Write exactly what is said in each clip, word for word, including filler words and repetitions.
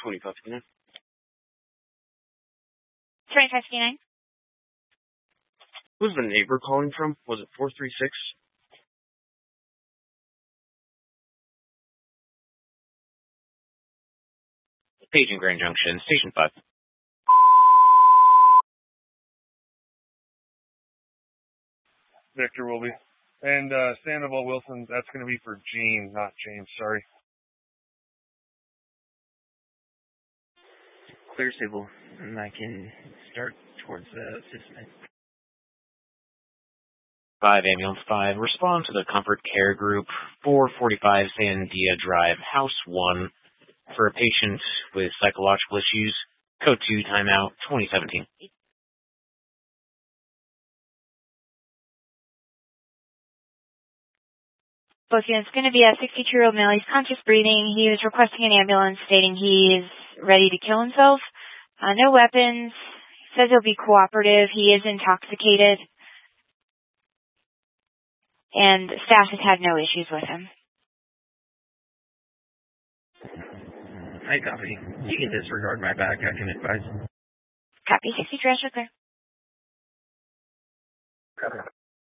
twenty-five fifty-nine. twenty-five fifty-nine. Who's the neighbor calling from? Was it four three six? Paging Grand Junction, Station five. Victor will be. And uh, Sandoval Wilson, that's going to be for Gene, not James, sorry. Clear Civil, and I can start towards the system. five, Ambulance five, respond to the Comfort Care Group, four forty-five Sandia Drive, House one, for a patient with psychological issues, code two, timeout, twenty seventeen. Both units going to be a sixty-two-year-old male. He's conscious breathing. He was requesting an ambulance, stating he is ready to kill himself. Uh, no weapons. Says he'll be cooperative. He is intoxicated. And staff has had no issues with him. I copy. You can disregard my back. I can advise. Copy. sixty transfer clear. Copy.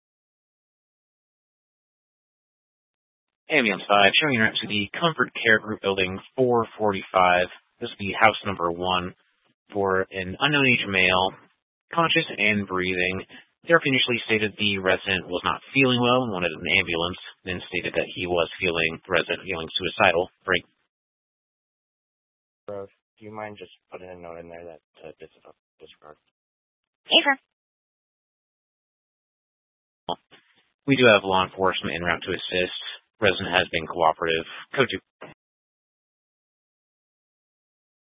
Ambulance five, showing your route to the Comfort Care Group building, four forty-five. This will be house number one for an unknown age male, conscious and breathing. Therapy initially stated the resident was not feeling well and wanted an ambulance, then stated that he was feeling, the resident feeling suicidal. Break. Bro, do you mind just putting a note in there that uh, disregard? Affirm. We do have law enforcement en route to assist. Resident has been cooperative. Code two.